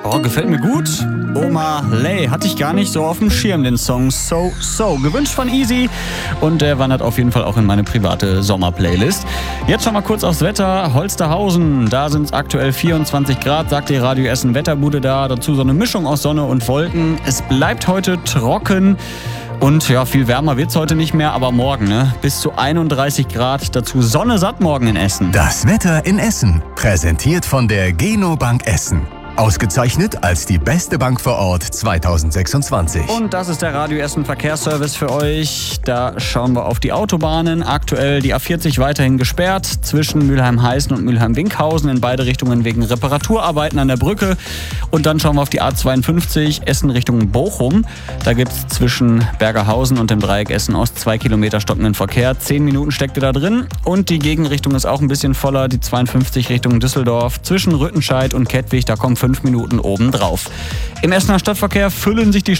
Oh, gefällt mir gut. Oma Lay hatte ich gar nicht so auf dem Schirm, den Song So So. Gewünscht von Easy und der wandert auf jeden Fall auch in meine private Sommerplaylist. Jetzt schon mal kurz aufs Wetter. Holsterhausen, da sind es aktuell 24 Grad, sagt die Radio Essen Wetterbude da. Dazu so eine Mischung aus Sonne und Wolken. Es bleibt heute trocken. Und ja, viel wärmer wird's heute nicht mehr, aber morgen, ne? Bis zu 31 Grad, dazu Sonne satt morgen in Essen. Das Wetter in Essen, präsentiert von der Genobank Essen. Ausgezeichnet als die beste Bank vor Ort 2026. Und das ist der Radio Essen Verkehrsservice für euch. Da schauen wir auf die Autobahnen. Aktuell die A40 weiterhin gesperrt zwischen Mülheim-Heißen und Mülheim-Winkhausen in beide Richtungen wegen Reparaturarbeiten an der Brücke. Und dann schauen wir auf die A52 Essen Richtung Bochum. Da gibt es zwischen Bergerhausen und dem Dreieck Essen Ost 2 Kilometer stockenden Verkehr. 10 Minuten steckt ihr da drin. Und die Gegenrichtung ist auch ein bisschen voller. Die 52 Richtung Düsseldorf zwischen Rüttenscheid und Kettwig. Da kommen 5 Minuten obendrauf. Im Essener Stadtverkehr füllen sich die